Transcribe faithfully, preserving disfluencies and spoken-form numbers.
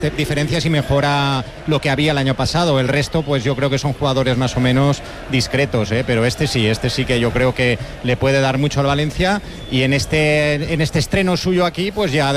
diferencias y mejora lo que había el año pasado. El resto, pues yo creo que son jugadores más o menos discretos, ¿eh? Pero este sí, este sí que yo creo que le puede dar mucho al Valencia, y en este, en este estreno suyo aquí, pues ya